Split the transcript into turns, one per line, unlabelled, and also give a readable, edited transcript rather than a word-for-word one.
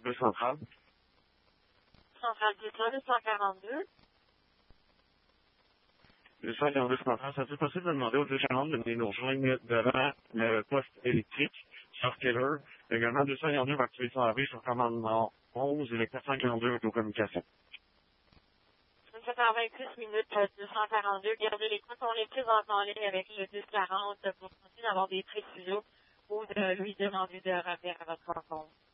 2 centrales.
Centrale 242.
242 centrales. C'est possible de demander aux 240 de venir nous rejoindre devant le poste électrique sur Keller. Également, 242 va activer son AV sur commandement 11 et le 442 autocommunication.
7h26 minutes 242. Gardez les coups. On est présentement en ligne avec le 1040 pour continuer d'avoir des précisions ou de lui demander de revenir à votre rencontre.